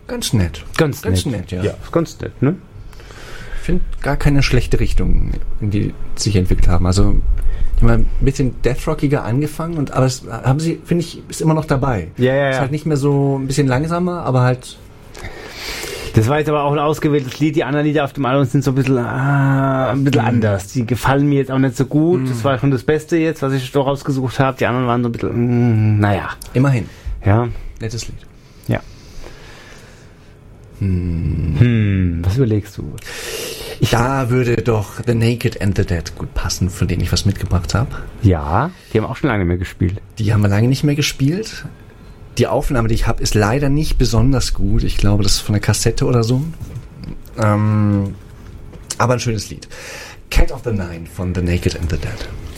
Ganz nett. Ganz nett, ja. Ja, ganz nett, ne? Ich finde gar keine schlechte Richtung, in die sich entwickelt haben. Also, die haben ein bisschen deathrockiger angefangen, aber es haben sie, finde ich, ist immer noch dabei. Ja. Ist halt nicht mehr so ein bisschen langsamer, aber halt... Das war jetzt aber auch ein ausgewähltes Lied. Die anderen Lieder auf dem Album sind so ein bisschen anders. Die gefallen mir jetzt auch nicht so gut. Das war schon das Beste jetzt, was ich doch rausgesucht habe. Die anderen waren so ein bisschen, naja. Immerhin. Ja. Nettes Lied. Ja. Was überlegst du? Da würde doch The Naked and the Dead gut passen, von denen ich was mitgebracht habe. Ja, die haben auch schon lange nicht mehr gespielt. Die haben wir lange nicht mehr gespielt. Die Aufnahme, die ich habe, ist leider nicht besonders gut. Ich glaube, das ist von der Kassette oder so. Aber ein schönes Lied. Cat of the Nine von The Naked and the Dead.